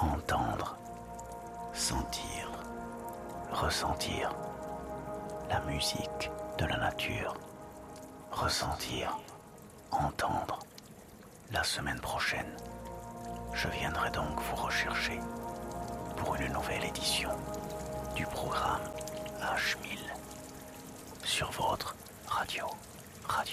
entendre, sentir, ressentir la musique de la nature. Ressentir, entendre. La semaine prochaine, je viendrai donc vous rechercher pour une nouvelle édition du programme H1000 sur votre radio.